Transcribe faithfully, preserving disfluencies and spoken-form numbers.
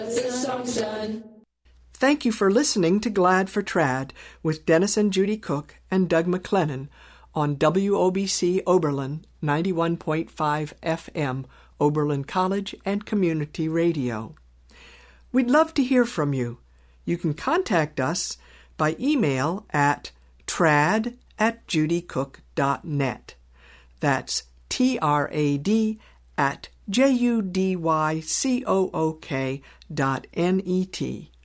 The song's done. Thank you for listening to Glad for Trad with Dennis and Judy Cook and Doug McLennan on W O B C Oberlin ninety-one point five F M, Oberlin College and Community Radio. We'd love to hear from you. You can contact us by email at trad at judycook dot net. That's T R A D at J U D Y C O O K dot N E T.